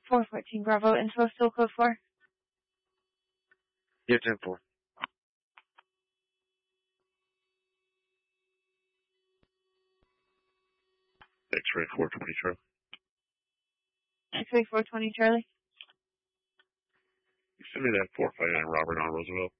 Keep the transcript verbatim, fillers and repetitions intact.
four fourteen Bravo, info still code four. Yeah, ten four. X-ray four twenty Charlie. X-ray four twenty Charlie. You send me that four five nine Robert on Roosevelt.